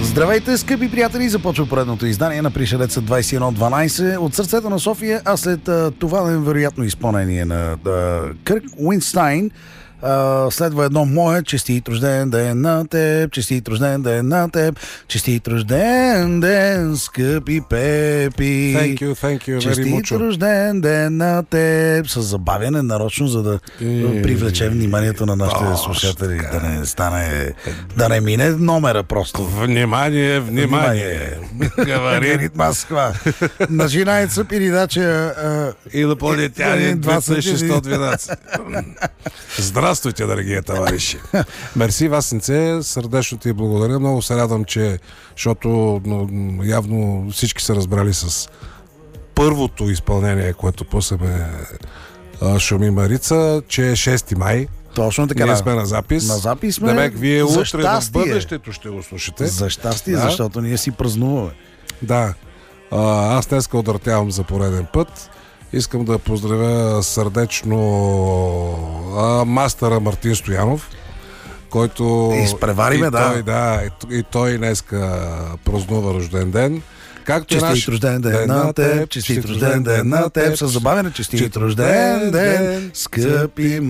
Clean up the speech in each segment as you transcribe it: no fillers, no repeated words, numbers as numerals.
Здравейте, скъпи приятели! Започва поредното издание на Пришелеца 2112 от сърцето на София, а след това невероятно изпълнение на Кърк Уинстайн следва едно мое: честит рожден ден на теб, честит рожден ден на теб, честит рожден ден, скъпи Пепи. Thank you Честит рожден ден на теб, с забавяне нарочно, за да привлече вниманието на нашите слушатели, да не мине номера просто. Внимание! Говорит Москва. Начинается передача Инопланетянин 2612. Здравствуйте, дорогие товарищи! Мерси, Васенце, сърдечно ти благодаря. Много се радвам, защото явно всички са разбрали с първото изпълнение, което пусаме Шуми Марица, че е 6 май. Точно така. Ние сме на запис. На запис сме. Демек, вие утре щастие. в бъдещето ще го слушате. За щастие, защото ние си празнуваме. Да. Аз днеска удъртявам за пореден път. Искам да поздравя сърдечно мастера Мартин Стоянов, който... Изпревариме, И той днеска празнува рожден ден. Честит рожден ден на теб, честит рожден ден на теб, с забавяне: честит рожден ден, скъпи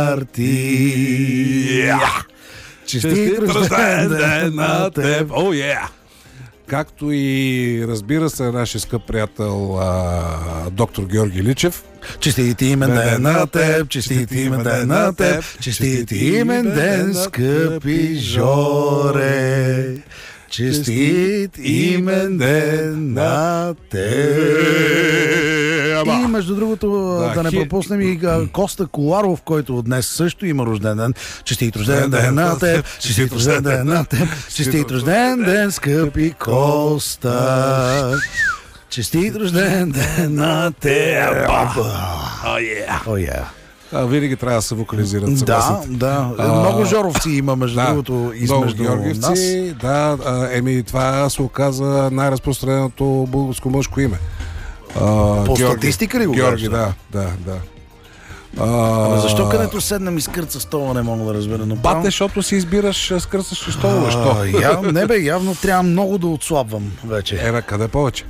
Марти. Честит рожден ден на теб. О, както и, разбира се, нашия скъп приятел доктор Георги Личев. Честит имен ден на теб, честит имен ден на теб, честит имен ден, скъпи Жоре. Честит имен ден на теб. И между другото, да не пропуснем и Коста Коларов, който днес също има рожден ден. Честит рожден ден на теб, честит рожден ден на теб, честит рожден ден, скъпи Коста. Честит рожден ден на теб. Винаги трябва да се вокализират. Да. Много жоровци има, между другото, измежду нас. Това се оказа най-разпространеното българско мъжко име. По статистика ли го Георги, да. Защо където седнем и скърца стола, не мога да разбера. Бате, защото си избираш скърцащи столове. Явно трябва много да отслабвам вече. Къде повече?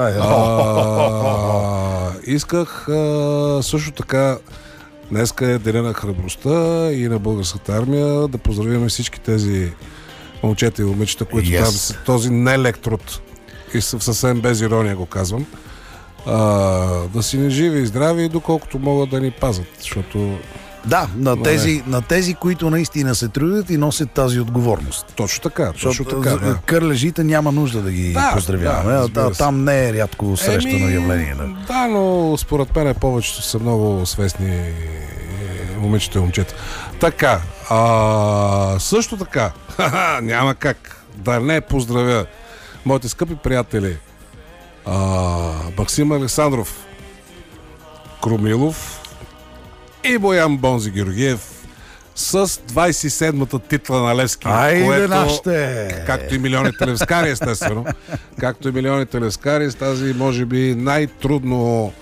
Исках също така, днеска е деня на храбростта и на българската армия, да поздравим всички тези момчета и момичета, които там са този нелек труд. И съвсем без ирония го казвам. Да си не живи и здрави, доколкото могат да ни пазят, защото... Да, на тези, които наистина се трудят и носят тази отговорност. Точно така. Кърлежите няма нужда да ги поздравяваме. Там не е рядко срещано явление. Да, но според мен повечето са много свестни момичета и момчета. Така, също така, няма как да не поздравя моите скъпи приятели Максим Александров Кромилов и Боян Бонзи Георгиев с 27-та титла на Левски. Както и милионите левскари, естествено. Както и милионите левскари с тази, може би, най-трудно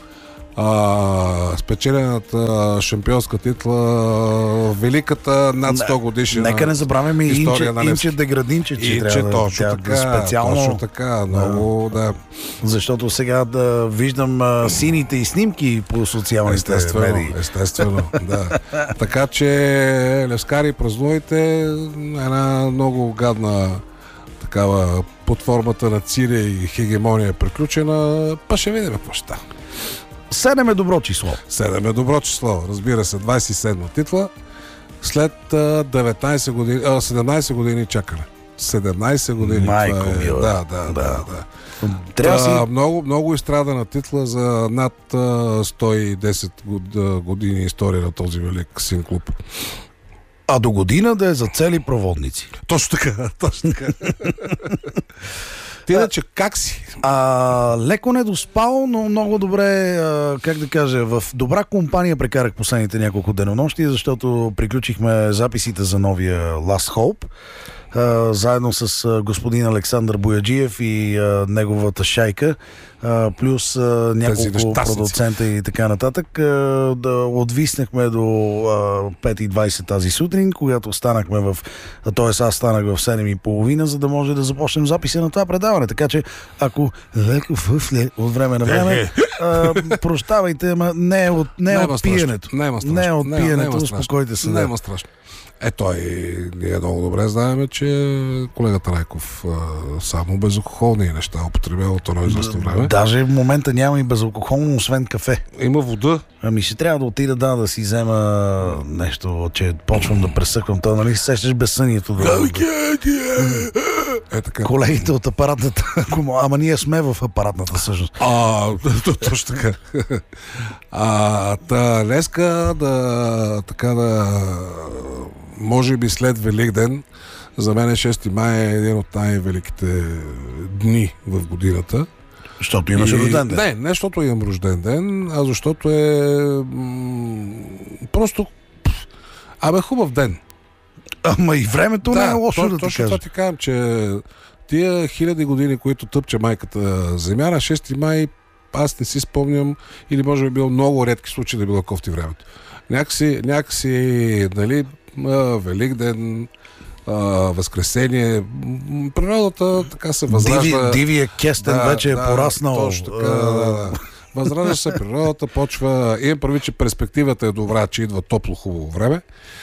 спечелената шампионска титла, великата над 100 годишна. Нека не забравяме и Инче Деградинче, точно така, много, да. Защото сега да виждам сините и снимки по социалните медии. Естествено, да. Така че, левскари, празнувайте, една много гадна такава под формата на Цирия и хегемония приключена, па ще видим какво ще става. 7 е добро число. 7 е добро число, разбира се, 27 титла след 17 години чакане. 17 години. Майко мила. Да. Много изстрадана титла за над 110 години история на този велик син клуб. А до година да е за цели проводници. Точно така. Иначе как си? Леко недоспал, но много добре, как да кажа, в добра компания прекарах последните няколко денонощи, защото приключихме записите за новия Last Hope. заедно с господин Александър Бояджиев и неговата шайка, плюс няколко продуцента и така нататък. Да отвиснахме до 5:20 тази сутрин, когато станахме т.е. аз станах в 7:30, за да може да започнем записа на това предаване. Така че, ако леко от време на време, прощавайте, ама не е от пиенето. Не е от пиенето, успокойте се. Няма страшно. Ние много добре знаем, че колегата Райков само безалкохолни неща употребява от едно известно време. Даже в момента няма и безалкохолно, освен кафе. Има вода. Ами ще трябва да отида да си взема нещо, че почвам да пресъхвам. Това, нали, сещаш безсънието. Така. Колегите от апаратната. Ама ние сме в апаратната всъщност. Точно така. Днеска може би след Великден, за мен 6 май е един от най-великите дни в годината. Защото имаш рожден ден? Не, защото имам рожден ден, а защото е просто хубав ден. Ама и времето не е лошо да ти точно това ти казвам, че тия хиляди години, които тъпче майката земя, на 6 май аз не си спомням, или може би било много редки случаи да било кофти времето. Някакси, нали, Великден, Възкресение, природата така се възражда. Дивия кестен вече е пораснал. Точно така, възражда се природата, почва. Имам прави, че перспективата е добра, че идва топло, хубаво време.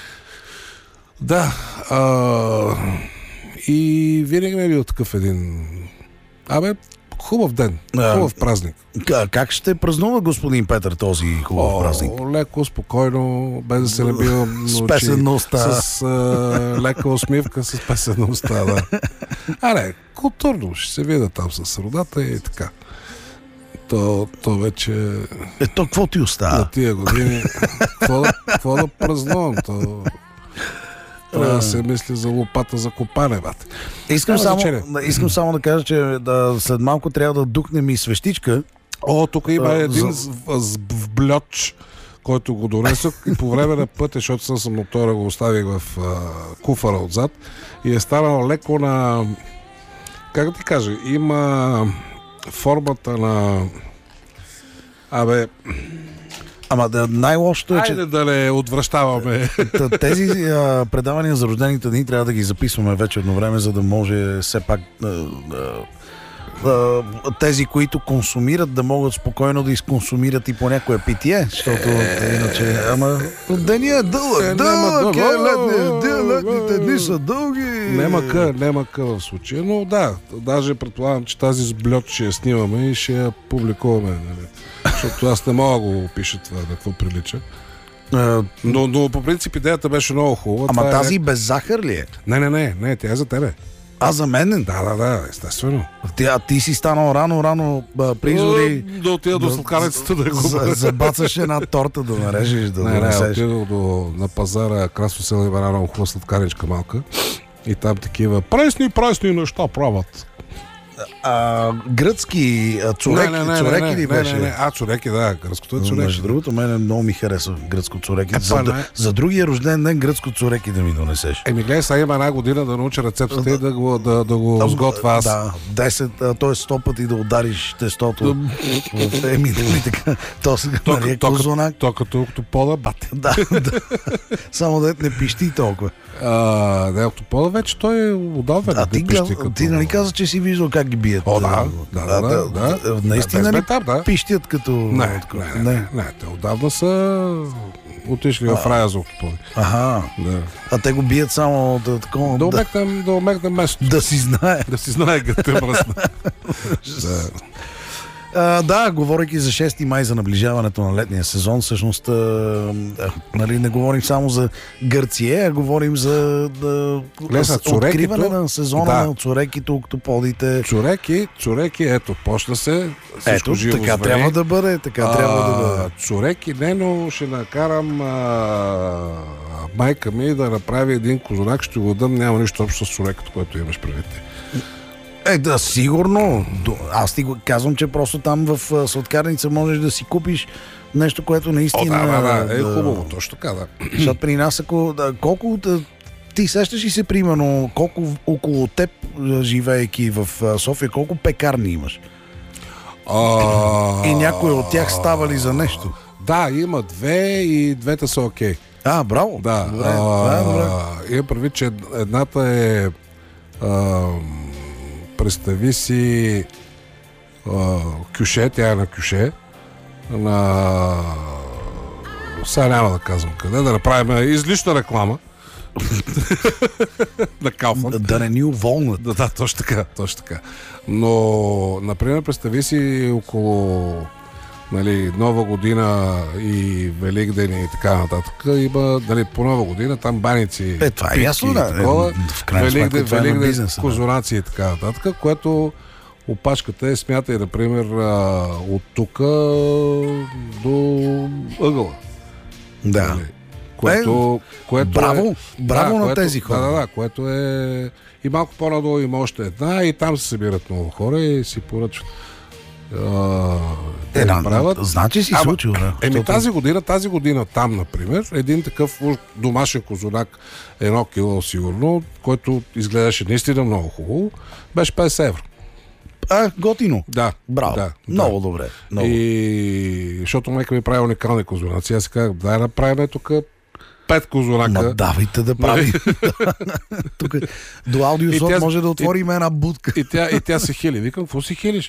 И винаги ми е бил такъв един хубав ден, хубав празник. Как ще празнува господин Петър този хубав празник? Леко, спокойно, без да се набивам с песен уста. С лека усмивка, с песен уста, да. Културно ще се видя там с родата и така. То вече... какво ти остава? На тия години. Какво да празнувам? Трябва да се мисли за лопата за копане, бат. Искам само да кажа, че след малко трябва да духнем и свещичка. Тук има един вблёч, който го донесох и по време на пътя, защото съм мотора, го оставих в куфара отзад и е станал леко на... Как да ти кажа? Има формата на... Ама най-лошото е, че... Айде да не отвръщаваме. Тези предавания за рождените дни трябва да ги записваме вече едно време, за да може все пак тези, които консумират, да могат спокойно да изконсумират и по някое питие, защото иначе... Ама деня е дълъг, летните дни са дълги. Нема къ в случая, но даже предполагам, че тази сблёт ще я снимаме и ще я публикуваме. Защото аз не мога да го опиша това, на какво прилича. Но по принцип идеята беше много хубава. Ама тази без захар ли е? Не, тя е за тебе. За мен? Да, естествено. Ти си станал рано призори. Да отида до сладкарницата да го забацаш една торта да нарежеш, да донесеш. Отидох на пазара Красно село и една хубава сладкарничка малка. И там такива пресни неща правят. Гръцки цуреки ли беше? Цуреки, да. Гръцкото е цуреки. Между другото, мене много ми харесва гръцко цуреки. За другия рожден ден гръцко цуреки да ми донесеш. Гледай, сега има една година да науча рецептата и да го сготвя аз. Да, 10, т.е. 100 пъти да удариш тестото. Така. То е козунак. То като пода бате. Да. Само да не пищи толкова. Октопола вече той отдава. Ти нали каза, че си виждал как ги бият? Да. Наистина ли пищят като... Не, те отдавна са отишли в рая за октополи. А те го бият само такова... Да омекнем место. Да си знае. Да си знае като е мръсна. Говорейки за 6 май, за наближаването на летния сезон, всъщност не говорим само за Гърция, а говорим за откриване на сезона на цуреките, октоподите. Цуреки, ето, почна се. Ето, така трябва да бъде. Цуреки, но ще накарам майка ми да направи един козунак, ще го дам, няма нищо общо с цуреката, което имаш предвид. Сигурно. Аз ти го казвам, че просто там в сладкарница можеш да си купиш нещо, което наистина... Е хубаво, точно така, да. Защото при нас, колко Ти сещаш ли се, примерно, колко около теб, живеейки в София, колко пекарни имаш? И някой от тях става ли за нещо? Да, има две и двете са окей. Браво! Да. Добре. Има предвид, че едната е представи си кюше, тя е на кюше, сега няма да казвам къде, да направим излишна реклама на Kaufland. Да не ни уволнат. Да, точно така. Но, например, представи си около Нова година и Великден и така нататък. Има по Нова година там баници, това е ясно, да. В крайна сметка това е на бизнеса. Козунаци и така нататък, което опашката е, смятай, например, от тук до ъгъла. Да. Което браво на тези хора. Да, което е... И малко по-надолу има още една и там се събират много хора и си поръчват. Значи си случило, да. Тази година там, например, един такъв домашен козунак, 1 кило сигурно, който изгледаше наистина много хубаво, беше 50 евро. Готино. Да. Браво. Да, много добре. И защото майка ми прави уникални козунаци, аз си казах, дай направим тук 5 козунака. Давайте да правим. Тук до аудиослот може да отворим една будка. И тя се хили. Викам, какво си хилиш?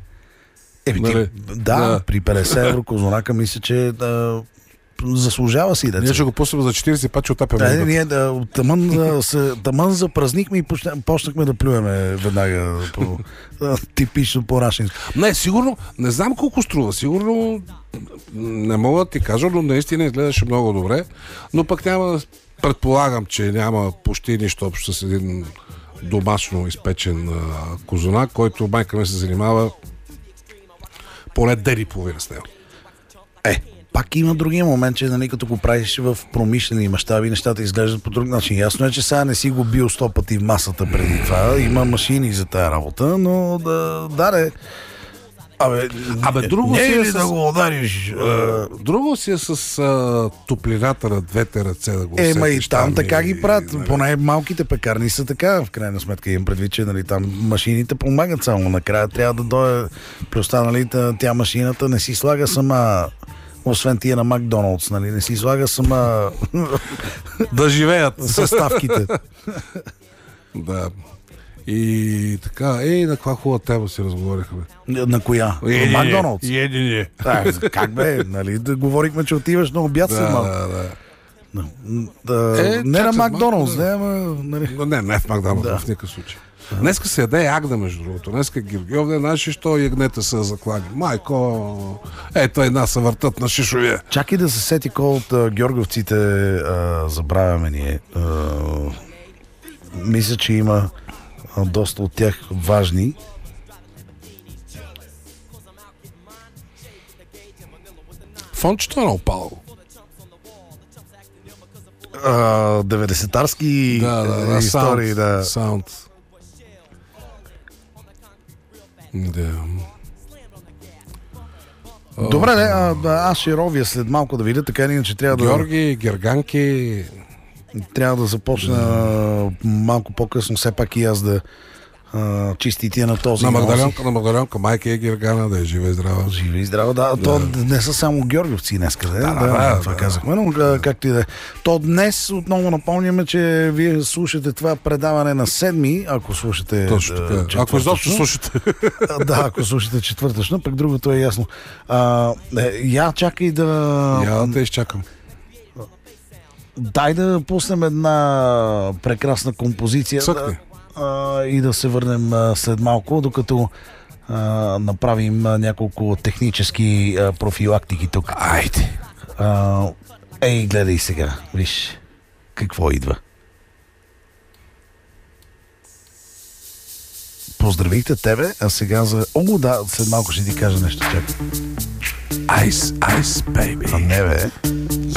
При 50 евро козунака мисля, че заслужава си. Ние ще го пуснем за 40 пачи отапяме. Ние тъмън запразнихме и почнахме да плюеме веднага типично по-рашинско. Не, сигурно, не знам колко струва. Сигурно не мога да ти кажа, но наистина изгледаше много добре. Но пък предполагам, че няма почти нищо общо с един домашно изпечен козунак, който майка ми се занимава поне ден и половина с него. Пак има другия момент, че като го правиш в промишлени мащаби, нещата изглеждат по друг начин. Ясно е, че сега не си го бил 100 пъти в масата преди това. Има машини за тая работа, но друго не си е да го удариш. Друго си е с топлината на двете ръце да го усетиш. И там така ги правят. Поне малките пекарни са така. В крайна сметка имам предвид, че там машините помагат само. Накрая трябва да дойде. Плюс тя машината не си слага сама. Освен тия на Макдоналдс, не си слага сама да живеят съставките. Да. И така, на каква хубава тема си разговорихме? На коя? Макдоналдс? Как бе? Да говорихме, че отиваш на обяд след малко. Не на Макдоналдс, не в Макдоналдс, в никакъв случай. Днеска се яде ягда, между другото. Днеска Георгиов ден, знаеш, що ягнета са заклани. Майко, ето една са въртат на шишовия. Чакай да се сети кой от георгиовците забравяме ние. Мисля, че има доста от тях важни. Фончето е на опало. 90-тарски истории. Саунд. Да. Добре, аз ще ровя след малко да видя, така иначе трябва Георги, герганки. Трябва да започна малко по-късно, все пак и аз да чисти тия на този. На Магдаленка, майка е гергана, да е жива и здрава. Жива и здрава, да. То не са само георгиевци днес, това казахме, но както и да е. То днес отново напомняме, че вие слушате това предаване на 7, ако слушате четвъртъчно. Ако изобщо слушате. Ако слушате четвъртъчно, пък другото е ясно. Чакай да... Я те изчакам. Дай да пуснем една прекрасна композиция и да се върнем след малко, докато направим няколко технически профилактики тук. Айде! Гледай сега, виж какво идва. Поздравихте тебе, а сега след малко ще ти кажа нещо. Чакай. Ice, baby. Не бе.